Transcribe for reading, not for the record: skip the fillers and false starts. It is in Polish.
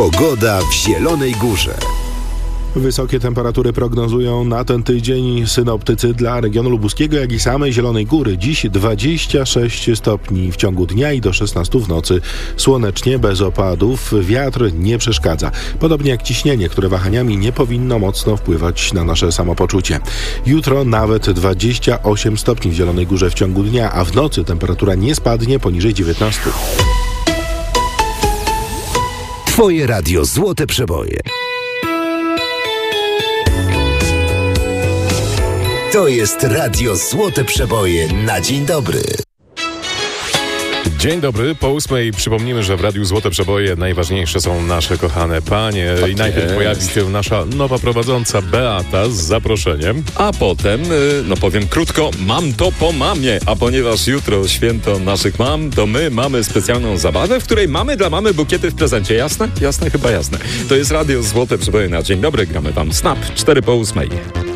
Pogoda w Zielonej Górze. Wysokie temperatury prognozują na ten tydzień synoptycy dla regionu lubuskiego, jak i samej Zielonej Góry. Dziś 26 stopni w ciągu dnia i do 16 w nocy. Słonecznie, bez opadów, wiatr nie przeszkadza. Podobnie jak ciśnienie, które wahaniami nie powinno mocno wpływać na nasze samopoczucie. Jutro nawet 28 stopni w Zielonej Górze w ciągu dnia, a w nocy temperatura nie spadnie poniżej 19. Twoje radio Złote Przeboje. To jest radio Złote Przeboje na dzień dobry. Dzień dobry, po 8:00 przypomnimy, że w Radiu Złote Przeboje najważniejsze są nasze kochane panie. I najpierw pojawi się nasza nowa prowadząca Beata z zaproszeniem. A potem, powiem krótko, mam to po mamie. A ponieważ jutro święto naszych mam, to my mamy specjalną zabawę, w której mamy dla mamy bukiety w prezencie. Jasne? Jasne? Chyba jasne. To jest Radio Złote Przeboje na dzień dobry. Gramy wam Snap 4 po 8:00.